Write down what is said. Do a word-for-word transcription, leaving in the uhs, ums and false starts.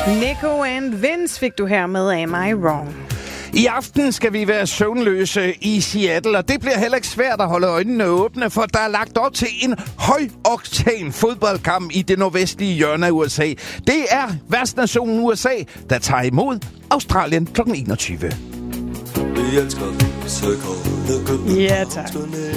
Nico and Vince fik du her med Am I Wrong? I aften skal vi være søvnløse i Seattle, og det bliver heller ikke svært at holde øjnene åbne, for der er lagt op til en højoktan fodboldkamp i det nordvestlige hjørne af U S A. Det er værtsnationen U S A, der tager imod Australien klokken enogtyve. Ja, tak.